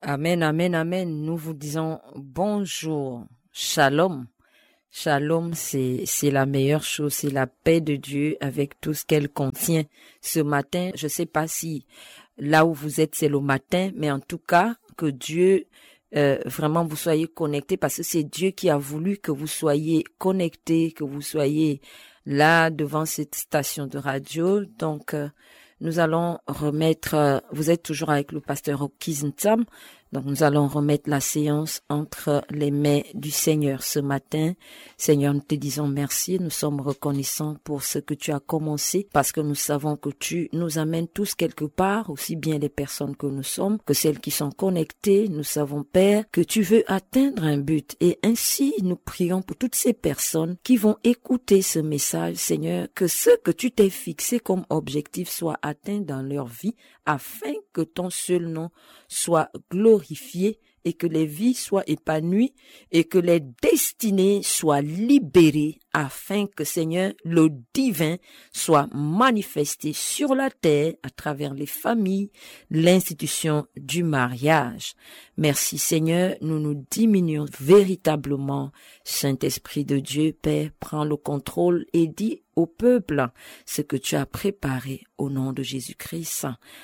Amen, amen, amen. Nous vous disons bonjour, shalom. Shalom, c'est la meilleure chose, c'est la paix de Dieu avec tout ce qu'elle contient. Ce matin, je sais pas si là où vous êtes, c'est le matin, mais en tout cas, que Dieu vraiment vous soyez connectés parce que c'est Dieu qui a voulu que vous soyez connectés, que vous soyez là devant cette station de radio. Donc, nous allons remettre, vous êtes toujours avec le pasteur Rocky Ntam, donc nous allons remettre la séance entre les mains du Seigneur ce matin. Seigneur, nous te disons merci, nous sommes reconnaissants pour ce que tu as commencé, parce que nous savons que tu nous amènes tous quelque part, aussi bien les personnes que nous sommes, que celles qui sont connectées. Nous savons, Père, que tu veux atteindre un but, et ainsi nous prions pour toutes ces personnes qui vont écouter ce message, Seigneur, que ce que tu t'es fixé comme objectif soit atteint dans leur vie, afin que ton seul nom soit glorifié et que les vies soient épanouies et que les destinées soient libérées afin que, Seigneur, le divin soit manifesté sur la terre à travers les familles, l'institution du mariage. Merci, Seigneur, nous nous diminuons véritablement. Saint-Esprit de Dieu, Père, prends le contrôle et dis au peuple ce que tu as préparé au nom de Jésus-Christ.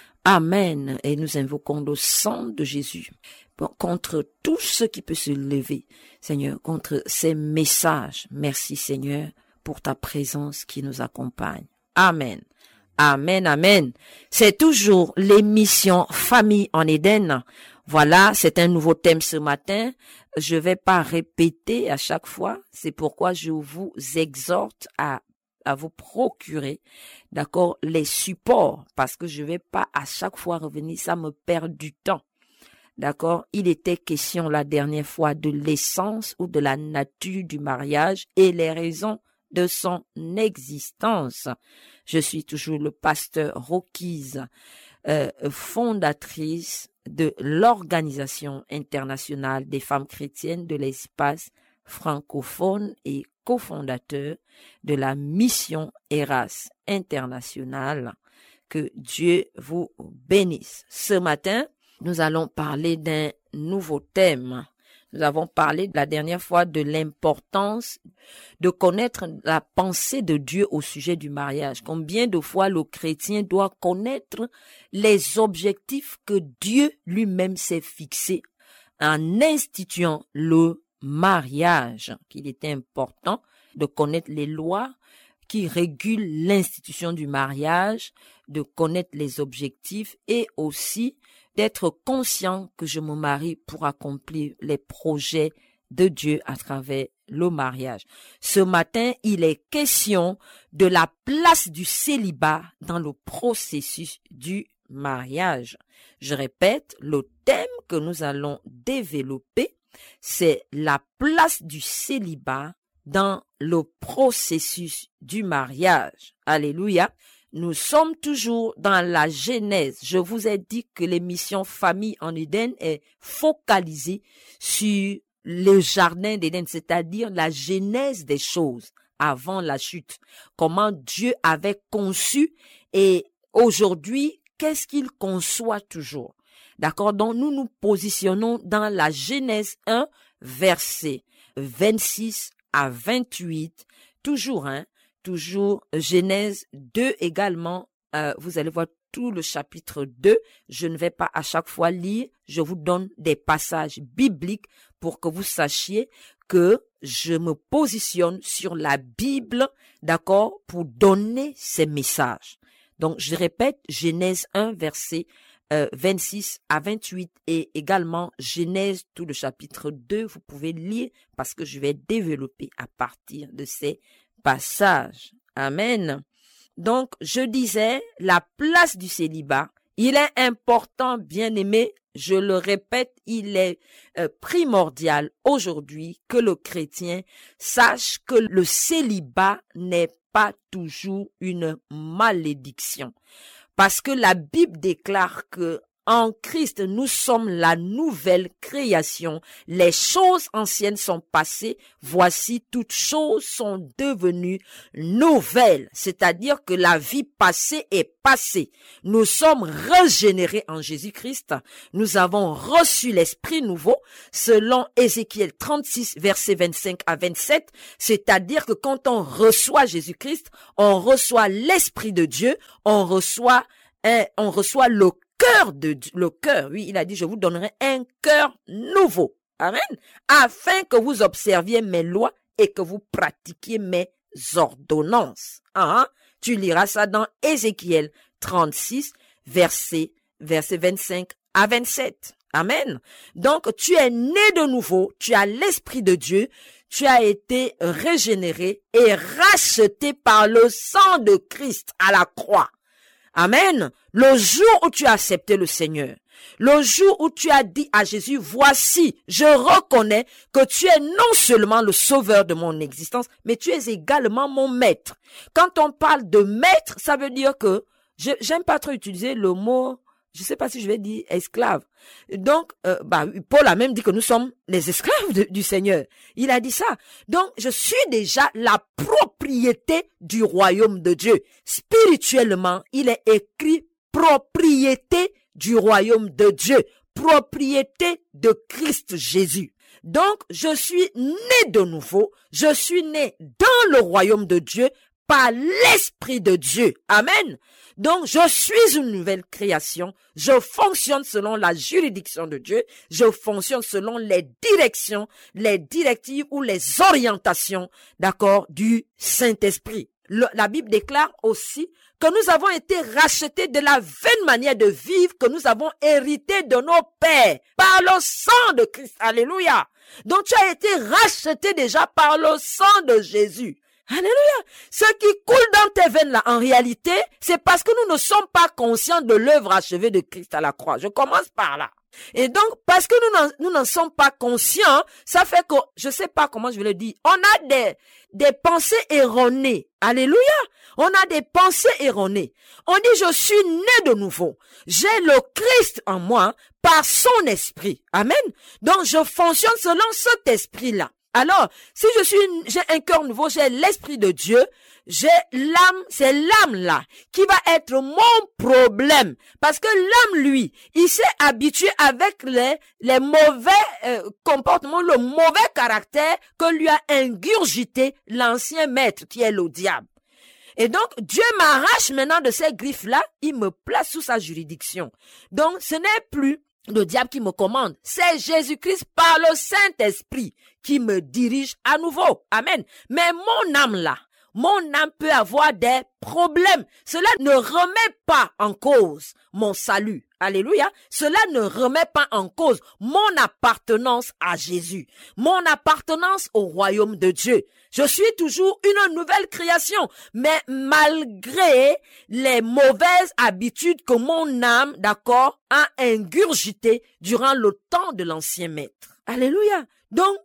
Amen. Et nous invoquons le sang de Jésus contre tout ce qui peut se lever, Seigneur, contre ces messages. Merci, Seigneur, pour ta présence qui nous accompagne. Amen. Amen, amen. C'est toujours l'émission Famille en Éden. Voilà, c'est un nouveau thème ce matin. Je vais pas répéter à chaque fois. C'est pourquoi je vous exhorte à vous procurer, d'accord, les supports, parce que je vais pas à chaque fois revenir, ça me perd du temps. D'accord, il était question la dernière fois de l'essence ou de la nature du mariage et les raisons de son existence. Je suis toujours le pasteur Rocky, fondatrice de l'Organisation internationale des femmes chrétiennes de l'espace francophone et cofondateur de la mission Eras internationale. Que Dieu vous bénisse. Ce matin, nous allons parler d'un nouveau thème. Nous avons parlé la dernière fois de l'importance de connaître la pensée de Dieu au sujet du mariage. Combien de fois le chrétien doit connaître les objectifs que Dieu lui-même s'est fixés en instituant le mariage, qu'il était important de connaître les lois qui régulent l'institution du mariage, de connaître les objectifs et aussi d'être conscient que je me marie pour accomplir les projets de Dieu à travers le mariage. Ce matin, il est question de la place du célibat dans le processus du mariage. Je répète, le thème que nous allons développer, c'est la place du célibat dans le processus du mariage. Alléluia. Nous sommes toujours dans la Genèse. Je vous ai dit que l'émission Famille en Éden est focalisée sur le jardin d'Éden, c'est-à-dire la genèse des choses avant la chute. Comment Dieu avait conçu et aujourd'hui, qu'est-ce qu'il conçoit toujours? D'accord? Donc, nous nous positionnons dans la Genèse 1, verset 26 à 28, toujours Genèse 2 également, vous allez voir tout le chapitre 2, je ne vais pas à chaque fois lire, je vous donne des passages bibliques pour que vous sachiez que je me positionne sur la Bible, d'accord, pour donner ces messages. Donc, je répète, Genèse 1, verset 26 à 28 et également Genèse, tout le chapitre 2, vous pouvez lire parce que je vais développer à partir de ces passages. Amen. Donc, je disais, la place du célibat, il est important, bien-aimé, je le répète, il est primordial aujourd'hui que le chrétien sache que le célibat n'est pas toujours une malédiction. Parce que la Bible déclare que En Christ, nous sommes la nouvelle création. Les choses anciennes sont passées. Voici, toutes choses sont devenues nouvelles. C'est-à-dire que la vie passée est passée. Nous sommes régénérés en Jésus-Christ. Nous avons reçu l'Esprit nouveau, selon Ézéchiel 36, versets 25 à 27. C'est-à-dire que quand on reçoit Jésus-Christ, on reçoit l'Esprit de Dieu, on reçoit le cœur, oui, il a dit, je vous donnerai un cœur nouveau. Amen. Afin que vous observiez mes lois et que vous pratiquiez mes ordonnances. Tu liras ça dans Ézéchiel 36, versets 25 à 27. Amen. Donc, tu es né de nouveau, tu as l'Esprit de Dieu, tu as été régénéré et racheté par le sang de Christ à la croix. Amen. Le jour où tu as accepté le Seigneur, le jour où tu as dit à Jésus, voici, je reconnais que tu es non seulement le sauveur de mon existence, mais tu es également mon maître. Quand on parle de maître, ça veut dire que, j'aime pas trop utiliser le mot, je sais pas si je vais dire esclave. Donc, Paul a même dit que nous sommes les esclaves du Seigneur. Il a dit ça. Donc, je suis déjà la propriété du royaume de Dieu. Spirituellement, il est écrit propriété du royaume de Dieu. Propriété de Christ Jésus. Donc, je suis né de nouveau. Je suis né dans le royaume de Dieu par l'Esprit de Dieu. Amen. Donc, je suis une nouvelle création. Je fonctionne selon la juridiction de Dieu. Je fonctionne selon les directions, les directives ou les orientations, d'accord, du Saint-Esprit. La Bible déclare aussi que nous avons été rachetés de la vaine manière de vivre que nous avons hérité de nos pères par le sang de Christ. Alléluia. Donc, tu as été racheté déjà par le sang de Jésus. Alléluia. Ce qui coule dans tes veines là, en réalité, c'est parce que nous ne sommes pas conscients de l'œuvre achevée de Christ à la croix. Je commence par là. Et donc, parce que nous n'en sommes pas conscients, ça fait que, je sais pas comment je vais le dire, on a des pensées erronées. Alléluia. On a des pensées erronées. On dit, je suis né de nouveau. J'ai le Christ en moi par son esprit. Amen. Donc, je fonctionne selon cet esprit-là. Alors, si j'ai un cœur nouveau, j'ai l'Esprit de Dieu, j'ai l'âme, c'est l'âme là qui va être mon problème. Parce que l'âme, lui, il s'est habitué avec les mauvais comportements, le mauvais caractère que lui a ingurgité l'ancien maître qui est le diable. Et donc, Dieu m'arrache maintenant de ces griffes-là, il me place sous sa juridiction. Donc, ce n'est plus le diable qui me commande, c'est Jésus-Christ par le Saint-Esprit qui me dirige à nouveau. Amen. Mais mon âme là, mon âme peut avoir des problèmes. Cela ne remet pas en cause mon salut. Alléluia. Cela ne remet pas en cause mon appartenance à Jésus, mon appartenance au royaume de Dieu. Je suis toujours une nouvelle création, mais malgré les mauvaises habitudes que mon âme, d'accord, a ingurgitées durant le temps de l'ancien maître. Alléluia. Donc,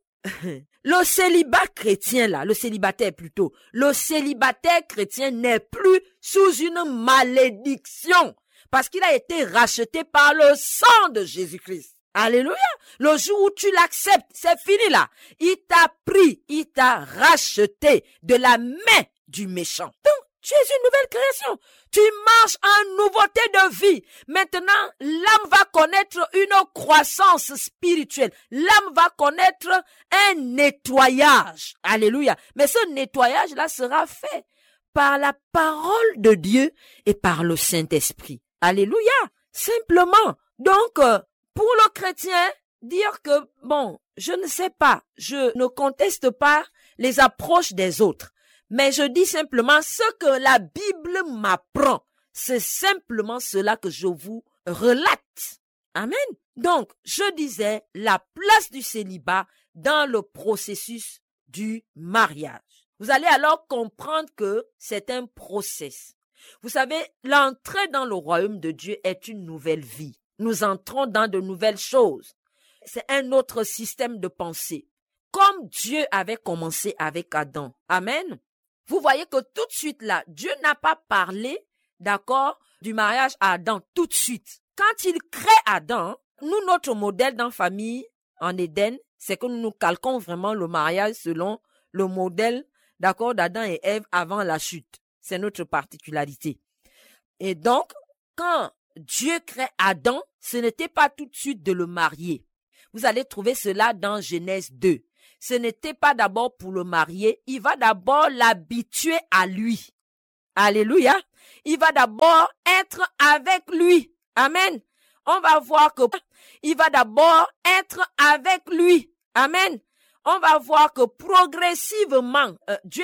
le célibat chrétien là, le célibataire plutôt, le célibataire chrétien n'est plus sous une malédiction parce qu'il a été racheté par le sang de Jésus-Christ. Alléluia. Le jour où tu l'acceptes, c'est fini là. Il t'a pris, il t'a racheté de la main du méchant. Donc, tu es une nouvelle création. Tu marches en nouveauté de vie. Maintenant, l'âme va connaître une croissance spirituelle. L'âme va connaître un nettoyage. Alléluia. Mais ce nettoyage-là sera fait par la parole de Dieu et par le Saint-Esprit. Alléluia. Simplement. Donc, pour le chrétien, dire que, bon, je ne sais pas, je ne conteste pas les approches des autres. Mais je dis simplement ce que la Bible m'apprend. C'est simplement cela que je vous relate. Amen. Donc, je disais la place du célibat dans le processus du mariage. Vous allez alors comprendre que c'est un process. Vous savez, l'entrée dans le royaume de Dieu est une nouvelle vie. Nous entrons dans de nouvelles choses. C'est un autre système de pensée. Comme Dieu avait commencé avec Adam. Amen. Vous voyez que tout de suite là, Dieu n'a pas parlé, d'accord, du mariage à Adam tout de suite. quand il crée Adam, nous, notre modèle dans famille en Éden, c'est que nous calquons vraiment le mariage selon le modèle, d'accord, d'Adam et Ève avant la chute. C'est notre particularité. Et donc, quand Dieu crée Adam, ce n'était pas tout de suite de le marier. Vous allez trouver cela dans Genèse 2. Ce n'était pas d'abord pour le marier, il va d'abord l'habituer à lui. Alléluia. Il va d'abord être avec lui. Amen. On va voir que il va d'abord être avec lui. Amen. On va voir que progressivement, Dieu